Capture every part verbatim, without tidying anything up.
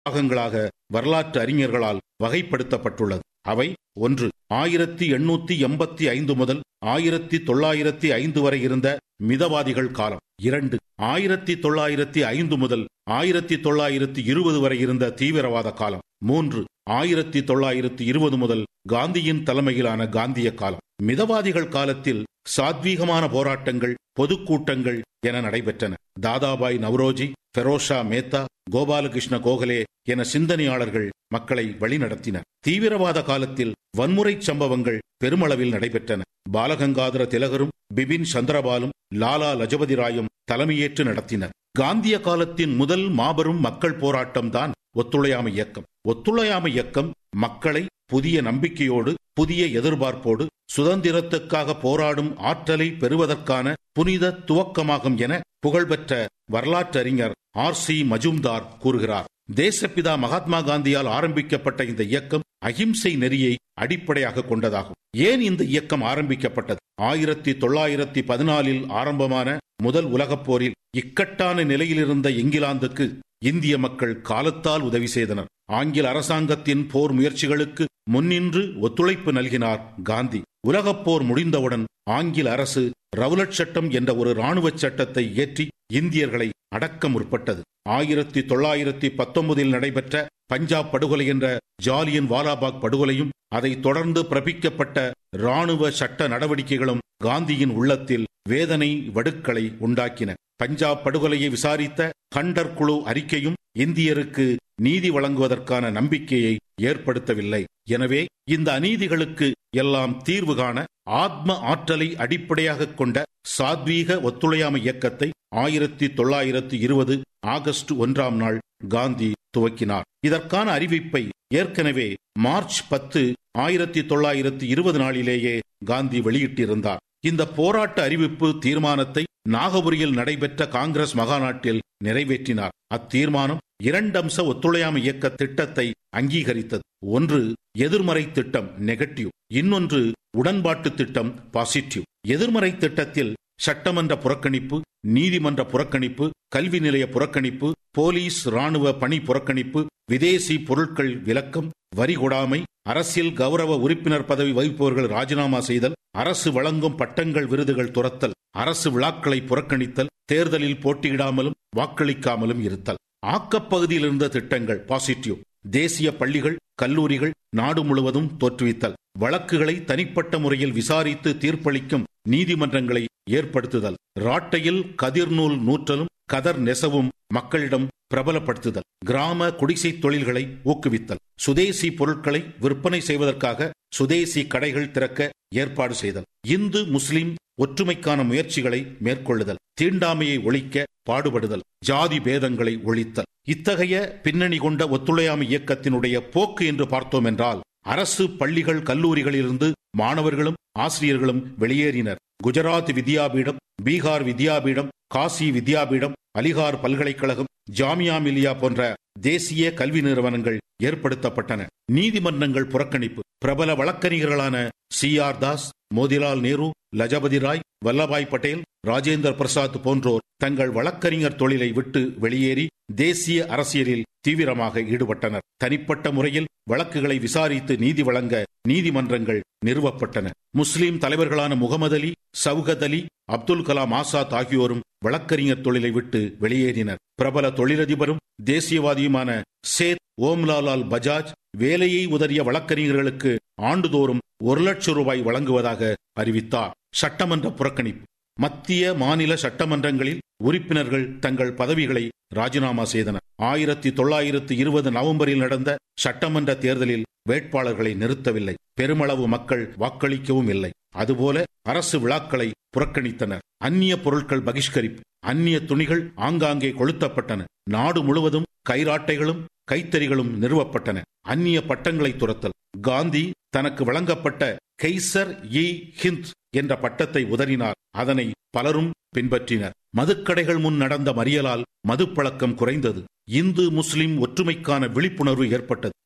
பாகங்களாக வரலாற்று அறிஞர்களால் வகைப்படுத்தப்பட்டுள்ளது. அவை: ஒன்று, ஆயிரத்தி எண்ணூத்தி எண்பத்தி ஐந்து முதல் ஆயிரத்தி தொள்ளாயிரத்தி ஐந்து வரை இருந்த மிதவாதிகள் காலம். இரண்டு, ஆயிரத்தி தொள்ளாயிரத்தி ஐந்து முதல் ஆயிரத்தி தொள்ளாயிரத்தி இருபது வரை இருந்த தீவிரவாத காலம். மூன்று, ஆயிரத்தி தொள்ளாயிரத்தி இருபது முதல் காந்தியின் தலைமையிலான காந்திய காலம். மிதவாதிகள் காலத்தில் சாத்வீகமான போராட்டங்கள், பொதுக்கூட்டங்கள் என நடைபெற்றன. தாதாபாய் நவ்ரோஜி, ஃபெரோஷா மேத்தா, கோபாலகிருஷ்ண கோகலே என சிந்தனையாளர்கள் மக்களை வழிநடத்தினர். தீவிரவாத காலத்தில் வன்முறை சம்பவங்கள் பெருமளவில் நடைபெற்றன. பாலகங்காதர திலகரும் பிபின் சந்திரபாலும் லாலா லஜபதி ராயும் தலைமையேற்று நடத்தினர். காந்திய காலத்தின் முதல் மாபெரும் மக்கள் போராட்டம் தான் ஒத்துழையாமை இயக்கம். ஒத்துழையாமை இயக்கம் மக்களை புதிய நம்பிக்கையோடு, புதிய எதிர்பார்ப்போடு சுதந்திரத்துக்காக போராடும் ஆற்றலை பெறுவதற்கான புனித துவக்கமாகும் என புகழ்பெற்ற வரலாற்றறிஞர் ஆர் சி மஜும்தார் கூறுகிறார். தேசப்பிதா மகாத்மா காந்தியால் ஆரம்பிக்கப்பட்ட இந்த இயக்கம் அகிம்சை நெறியை அடிப்படையாக கொண்டதாகும். ஏன் இந்த இயக்கம் ஆரம்பிக்கப்பட்டது? ஆயிரத்தி தொள்ளாயிரத்தி பதினாலில் ஆரம்பமான முதல் உலகப் போரில் இக்கட்டான நிலையிலிருந்த இங்கிலாந்துக்கு இந்திய மக்கள் காலத்தால் உதவி செய்தனர். ஆங்கில அரசாங்கத்தின் போர் முயற்சிகளுக்கு முன்னின்று ஒத்துழைப்பு நல்கினார் காந்தி. உலகப் போர் முடிந்தவுடன் ஆங்கில அரசு ரவுலட் சட்டம் என்ற ஒரு இராணுவ சட்டத்தை இயற்றி இந்தியர்களை அடக்க முற்பட்டது. ஆயிரத்தி தொள்ளாயிரத்தி பத்தொன்பதில் நடைபெற்ற பஞ்சாப் படுகொலை என்ற ஜாலியன் வாலாபாக் படுகொலையும் அதை தொடர்ந்து பிறப்பிக்கப்பட்ட இராணுவ சட்ட நடவடிக்கைகளும் காந்தியின் உள்ளத்தில் வேதனை வடுக்களை உண்டாக்கின. பஞ்சாப் படுகொலையை விசாரித்த கண்டர் குழு அறிக்கையும் இந்தியருக்கு நீதி வழங்குவதற்கான நம்பிக்கையை ஏற்படுத்தவில்லை. எனவே இந்த அநீதிகளுக்கு எல்லாம் தீர்வு காண ஆத்ம ஆற்றலை அடிப்படையாக கொண்ட சாத்வீக ஒத்துழையாமை இயக்கத்தை ஆயிரத்தி தொள்ளாயிரத்தி இருபது ஆகஸ்ட் ஒன்றாம் நாள் காந்தி துவக்கினார். இதற்கான அறிவிப்பை ஏற்கனவே மார்ச் பத்து ஆயிரத்தி தொள்ளாயிரத்தி இருபது நாளிலேயே காந்தி வெளியிட்டிருந்தார். இந்த போராட்ட அறிவிப்பு தீர்மானத்தை நாகபுரியில் நடைபெற்ற காங்கிரஸ் மகாநாட்டில் நிறைவேற்றினார். அத்தீர்மானம் இரண்டம்ச ஒத்துழையாமை இயக்க திட்டத்தை அங்கீகரித்தது. ஒன்று எதிர்மறை திட்டம் நெகட்டிவ், இன்னொன்று உடன்பாட்டு திட்டம் பாசிட்டிவ். எதிர்மறை திட்டத்தில் சட்டமன்ற புறக்கணிப்பு, நீதிமன்ற புறக்கணிப்பு, கல்வி நிலைய புறக்கணிப்பு, போலீஸ் ராணுவ பணி புறக்கணிப்பு, விதேசி பொருட்கள் விலக்கம், வரி கொடாமை, அரசியல் கௌரவ உறுப்பினர் பதவி வகிப்பவர்கள் ராஜினாமா செய்தல், அரசு வழங்கும் பட்டங்கள் விருதுகள் துரத்தல், அரசு விழாக்களை புறக்கணித்தல், தேர்தலில் போட்டியிடாமலும் வாக்களிக்காமலும் இருத்தல். ஆக்கப்பகுதியில் இருந்த திட்டங்கள் பாசிட்டிவ். தேசிய பள்ளிகள், கல்லூரிகள் நாடு முழுவதும் தோற்றுவித்தல், வழக்குகளை தனிப்பட்ட முறையில் விசாரித்து தீர்ப்பளிக்கும் நீதிமன்றங்களை ஏற்படுத்துதல், ராட்டையில் கதிர்நூல் நூற்றலும் கதர் நெசவும் மக்களிடம் பிரபலப்படுத்துதல், கிராம குடிசை தொழில்களை ஊக்குவித்தல், சுதேசி பொருட்களை விற்பனை செய்வதற்காக சுதேசி கடைகள் திறக்க ஏற்பாடு செய்தல், இந்து முஸ்லிம் ஒற்றுமைக்கான முயற்சிகளை மேற்கொள்ளுதல், தீண்டாமையை ஒழிக்க பாடுபடுதல், ஜாதி பேதங்களை ஒழித்தல். இத்தகைய பின்னணி கொண்ட ஒத்துழையாமை இயக்கத்தினுடைய போக்கு என்று பார்த்தோம் என்றால், அரசு பள்ளிகள் கல்லூரிகளிலிருந்து மாணவர்களும் ஆசிரியர்களும் வெளியேறினர். குஜராத் வித்யாபீடம், பீகார் வித்யாபீடம், காசி வித்யாபீடம், அலிகார் பல்கலைக்கழகம், ஜாமியா மில்லியா போன்ற தேசிய கல்வி நிறுவனங்கள் ஏற்படுத்தப்பட்டன. நீதிமன்றங்கள் புறக்கணிப்பு. பிரபல வழக்கறிஞர்களான சி ஆர் தாஸ், மோதிலால் நேரு, லஜபதி ராய், வல்லபாய் பட்டேல், ராஜேந்திர பிரசாத் போன்றோர் தங்கள் வழக்கறிஞர் தொழிலை விட்டு வெளியேறி தேசிய அரசியலில் தீவிரமாக ஈடுபட்டனர். தனிப்பட்ட முறையில் வழக்குகளை விசாரித்து நீதி வழங்க நீதிமன்றங்கள் நிறுவப்பட்டன. முஸ்லிம் தலைவர்களான முகமது அலி, சவுகத் அலி, அப்துல் கலாம் ஆசாத் ஆகியோரும் வழக்கறிஞர் தொழிலை விட்டு வெளியேறினர். பிரபல தொழிலதிபரும் தேசியவாதியுமான சேத் ஓம்லாலால் பஜாஜ் வேலையை உதறிய வழக்கறிஞர்களுக்கு ஆண்டுதோறும் ஒரு லட்சம் ரூபாய் வழங்குவதாக அறிவித்தார். சட்டமன்ற புறக்கணிப்பு. மத்திய மாநில சட்டமன்றங்களில் உறுப்பினர்கள் தங்கள் பதவிகளை ராஜினாமா செய்தனர். ஆயிரத்தி தொள்ளாயிரத்தி இருபது நவம்பரில் நடந்த சட்டமன்ற தேர்தலில் வேட்பாளர்களை நிறுத்தவில்லை. பெருமளவு மக்கள் வாக்களிக்கவும் இல்லை. அதுபோல அரசு விழாக்களை புறக்கணித்தனர். அந்நிய பொருட்கள் பகிஷ்கரிப்பு. அந்நிய துணிகள் ஆங்காங்கே கொளுத்தப்பட்டன. நாடு முழுவதும் கைராட்டைகளும் கைத்தறிகளும் நிறுவப்பட்டன. அந்நிய பட்டங்களை துரத்தல். காந்தி தனக்கு வழங்கப்பட்ட கைசர் இ ஹிந்த் என்ற பட்டத்தை உதறினார். அதனை பலரும் பின்பற்றினர். மதுக்கடைகள் முன் நடந்த மறியலால் மதுப்பழக்கம் குறைந்தது. இந்து முஸ்லிம் ஒற்றுமைக்கான விழிப்புணர்வு ஏற்பட்டது.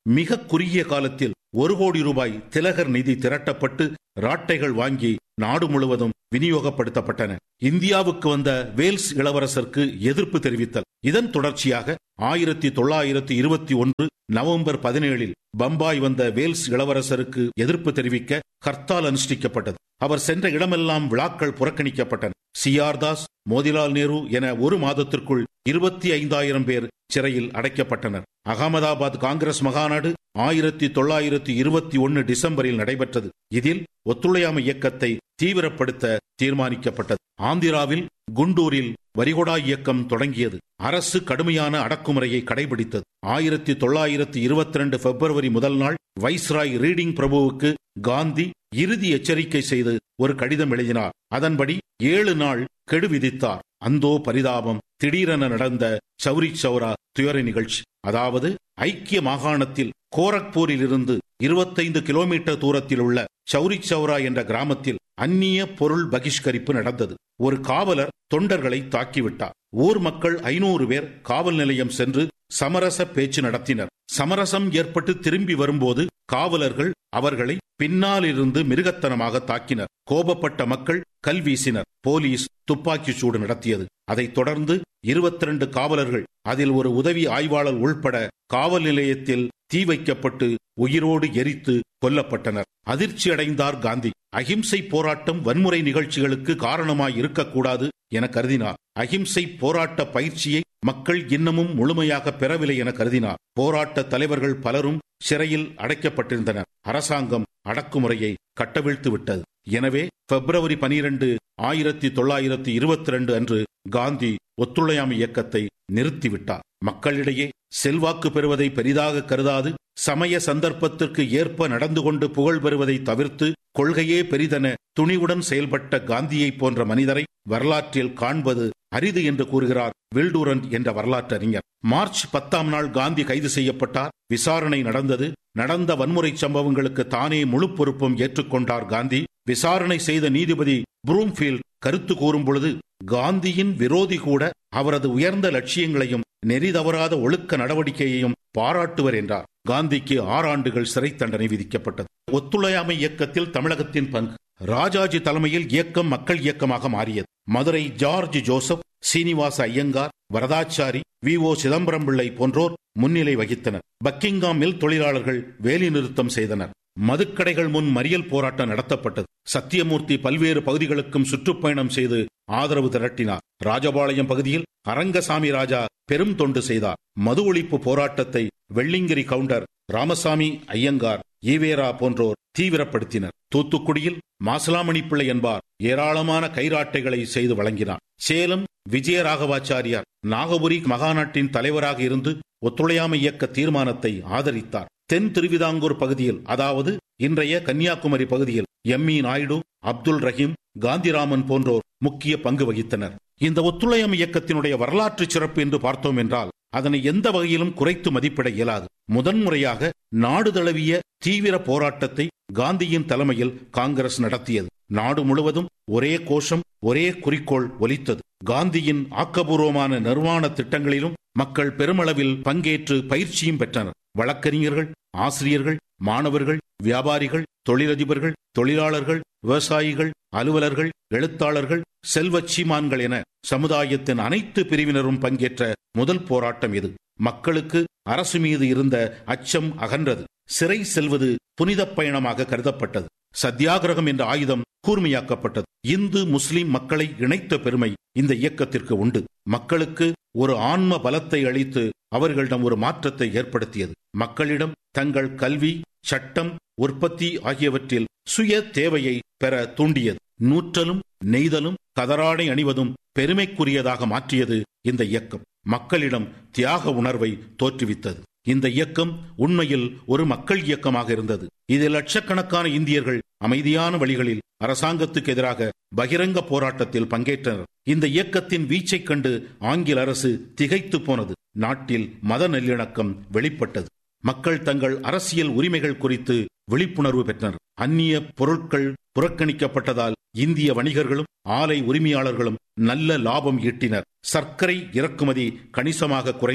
மிக குறுகிய காலத்தில் ஒரு கோடி ரூபாய் திலகர் நிதி திரட்டப்பட்டு ராட்டைகள் வாங்கி நாடு முழுவதும் விநியோகப்படுத்தப்பட்டன. இந்தியாவுக்கு வந்த வேல்ஸ் இளவரசருக்கு எதிர்ப்பு தெரிவித்தல். இதன் தொடர்ச்சியாக ஆயிரத்தி தொள்ளாயிரத்தி இருபத்தி ஒன்று நவம்பர் பதினேழில் பம்பாய் வந்த வேல்ஸ் இளவரசருக்கு எதிர்ப்பு தெரிவிக்க ஹர்த்தால் அனுஷ்டிக்கப்பட்டது. அவர் சென்ற இடமெல்லாம் விழாக்கள் புறக்கணிக்கப்பட்டன. சி ஆர் தாஸ், மோதிலால் நேரு என ஒரு மாதத்திற்குள் இருபத்தி ஐந்தாயிரம் பேர் சிறையில் அடைக்கப்பட்டனர். அகமதாபாத் காங்கிரஸ் மகாநாடு ஆயிரத்தி தொள்ளாயிரத்தி இருபத்தி ஒன்னு டிசம்பரில் நடைபெற்றது. இதில் ஒத்துழையாமை இயக்கத்தை தீவிரப்படுத்த தீர்மானிக்கப்பட்டது. ஆந்திராவில் குண்டூரில் வரிகொடா இயக்கம் தொடங்கியது. அரசு கடுமையான அடக்குமுறையை கடைபிடித்தது. ஆயிரத்தி தொள்ளாயிரத்தி இருபத்தி ரெண்டு பிப்ரவரி முதல் நாள் வைஸ்ராய் ரீடிங் பிரபுவுக்கு காந்தி இறுதி எச்சரிக்கை செய்து ஒரு கடிதம் எழுதினார். அதன்படி ஏழு நாள் கெடு விதித்தார். அந்தோ பரிதாபம், திடீரென நடந்த சௌரி சௌரா துயர நிகழ்ச்சி. அதாவது ஐக்கிய மாகாணத்தில் கோரக்பூரில் இருந்து இருபத்தைந்து கிலோமீட்டர் தூரத்தில் உள்ள சௌரி சௌரா என்ற கிராமத்தில் அந்நிய பொருள் பகிஷ்கரிப்பு நடந்தது. ஒரு காவலர் தொண்டர்களை தாக்கிவிட்டார். ஊர் மக்கள் ஐநூறு பேர் காவல் நிலையம் சென்று சமரச பேச்சு நடத்தினர். சமரசம் ஏற்பட்டு திரும்பி வரும்போது காவலர்கள் அவர்களை பின்னால் இருந்து மிருகத்தனமாக தாக்கினர். கோபப்பட்ட மக்கள் கல் வீசினர். போலீஸ் துப்பாக்கி சூடு நடத்தியது. அதைத் தொடர்ந்து இருபத்தி ரெண்டு காவலர்கள், அதில் ஒரு உதவி ஆய்வாளர் உள்பட காவல் நிலையத்தில் தீ வைக்கப்பட்டு உயிரோடு எரித்து கொல்லப்பட்டனர். அதிர்ச்சி அடைந்தார் காந்தி. அகிம்சை போராட்டம் வன்முறை நிகழ்ச்சிகளுக்கு காரணமாய் இருக்கக்கூடாது என கருதினார். அகிம்சை போராட்ட பயிற்சியை மக்கள் இன்னமும் முழுமையாக பெறவில்லை என கருதினார். போராட்ட தலைவர்கள் பலரும் சிறையில் அடைக்கப்பட்டிருந்தனர். அரசாங்கம் அடக்குமுறையை கட்டவிழ்த்து விட்டது. எனவே பிப்ரவரி பனிரெண்டு ஆயிரத்தி தொள்ளாயிரத்தி இருபத்தி ரெண்டு அன்று காந்தி ஒத்துழையாமை இயக்கத்தை நிறுத்திவிட்டார். மக்களிடையே செல்வாக்கு பெறுவதை பெரிதாக கருதாது சமய சந்தர்ப்பத்திற்கு ஏற்ப நடந்து கொண்டு புகழ் பெறுவதை தவிர்த்து கொள்கையே பெரிதென துணிவுடன் செயல்பட்ட காந்தியை போன்ற மனிதரை வரலாற்றில் காண்பது அரிது என்று கூறுகிறார் வில்டூரண்ட் என்ற வரலாற்று அறிஞர். மார்ச் பத்தாம் நாள் காந்தி கைது செய்யப்பட்டார். விசாரணை நடந்தது. நடந்த வன்முறை சம்பவங்களுக்கு தானே முழு பொறுப்பும் ஏற்றுக்கொண்டார் காந்தி. விசாரணை செய்த நீதிபதி ப்ரூம்ஃபீல்ட் கருத்து கூறும் பொழுது காந்தியின் விரோதி கூட அவரது உயர்ந்த லட்சியங்களையும் நெறி தவறாத ஒழுக்க நடவடிக்கையையும் பாராட்டுவர் என்றார். காந்திக்கு ஆறு ஆண்டுகள் சிறை தண்டனை விதிக்கப்பட்டது. ஒத்துழையாமை இயக்கத்தில் தமிழகத்தின் பங்கு. ராஜாஜி தலைமையில் இயக்கம் மக்கள் இயக்கமாக மாறியது. Madurai George Joseph, Srinivasa Iyengar, Varadachari, we ஓ சிதம்பரம் பிள்ளை போன்றோர் முன்னிலை வகித்தனர். பக்கிங்காம் மில் தொழிலாளர்கள் வேலை நிறுத்தம் செய்தனர். மதுக்கடைகள் முன் மறியல் போராட்டம் நடத்தப்பட்டது. சத்தியமூர்த்தி பல்வேறு பகுதிகளுக்கும் சுற்றுப்பயணம் செய்து ஆதரவு திரட்டினார். ராஜபாளையம் பகுதியில் அரங்கசாமி ராஜா பெரும் தொண்டு செய்தார். மது ஒழிப்பு போராட்டத்தை வெள்ளிங்கிரி கவுண்டர், ராமசாமி ஐயங்கார், ஈவேரா போன்றோர் தீவிரப்படுத்தினர். தூத்துக்குடியில் மாசலாமணி பிள்ளை என்பார் ஏராளமான கைராட்டைகளை செய்து வழங்கினார். சேலம் விஜயராகவாச்சாரியார் நாகபுரி மகாநாட்டின் தலைவராக இருந்து ஒத்துழையாமை இயக்க தீர்மானத்தை ஆதரித்தார். தென் திருவிதாங்கூர் பகுதியில், அதாவது இன்றைய கன்னியாகுமரி பகுதியில் எம் இ நாயுடு, அப்துல் ரஹீம், காந்திராமன் போன்றோர் முக்கிய பங்கு வகித்தனர். இந்த ஒத்துழையாமை இயக்கத்தினுடைய வரலாற்று சிறப்பு என்று பார்த்தோம் என்றால் அதனை எந்த வகையிலும் குறைத்து மதிப்பிட இயலாது. முதன்முறையாக நாடு தழுவிய தீவிர போராட்டத்தை காந்தியின் தலைமையில் காங்கிரஸ் நடத்தியது. நாடு முழுவதும் ஒரே கோஷம், ஒரே குறிக்கோள் ஒலித்தது. காந்தியின் ஆக்கபூர்வமான நிர்வாண திட்டங்களிலும் மக்கள் பெருமளவில் பங்கேற்று பயிற்சியும் பெற்றனர். வழக்கறிஞர்கள், ஆசிரியர்கள், மாணவர்கள், வியாபாரிகள், தொழிலதிபர்கள், தொழிலாளர்கள், விவசாயிகள், அலுவலர்கள், எழுத்தாளர்கள், செல்வச் சீமான்கள் என சமுதாயத்தின் அனைத்து பிரிவினரும் பங்கேற்ற முதல் போராட்டம் இது. மக்களுக்கு அரசு மீது இருந்த அச்சம் அகன்றது. சிறை செல்வது புனித பயணமாக கருதப்பட்டது. சத்தியாகிரகம் என்ற ஆயுதம் கூர்மையாக்கப்பட்டது. இந்து முஸ்லிம் மக்களை இணைத்த பெருமை இந்த இயக்கத்திற்கு உண்டு. மக்களுக்கு ஒரு ஆன்ம பலத்தை அளித்து அவர்களிடம் ஒரு மாற்றத்தை ஏற்படுத்தியது. மக்களிடம் தங்கள் கல்வி, சட்டம், உற்பத்தி ஆகியவற்றில் சுய தேவையை பெற தூண்டியது. நூற்றலும் நெய்தலும் கதராடை அணிவதும் பெருமைக்குரியதாக மாற்றியது இந்த இயக்கம். மக்களிடம் தியாக உணர்வை தோற்றுவித்தது. இந்த இயக்கம் உண்மையில் ஒரு மக்கள் இயக்கமாக இருந்தது. இதில் லட்சக்கணக்கான இந்தியர்கள் அமைதியான வழிகளில் அரசாங்கத்துக்கு எதிராக பகிரங்க போராட்டத்தில் பங்கேற்றனர். இந்த இயக்கத்தின் வீச்சை கண்டு ஆங்கில அரசு திகைத்து போனது. நாட்டில் மத நல்லிணக்கம் வெளிப்பட்டது. மக்கள் தங்கள் அரசியல் உரிமைகள் குறித்து விழிப்புணர்வு பெற்றனர். அந்நிய பொருட்கள் புறக்கணிக்கப்பட்டதால் இந்திய வணிகர்களும் ஆலை உரிமையாளர்களும் நல்ல லாபம் ஈட்டினர். சர்க்கரை இறக்குமதி கணிசமாக குறைந்தது.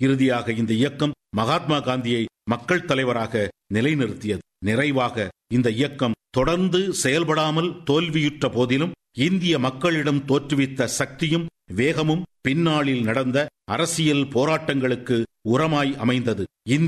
இறுதியாக இந்த இயக்கம் மகாத்மா காந்தியை மக்கள் தலைவராக நிலைநிறுத்தியது. நிறைவாக இந்த இயக்கம் தொடர்ந்து செயல்படாமல் தோல்வியுற்ற போதிலும் இந்திய மக்களிடம் தோற்றுவித்த சக்தியும் வேகமும் பின்னாளில் நடந்த அரசியல் போராட்டங்களுக்கு உரமாய் அமைந்தது.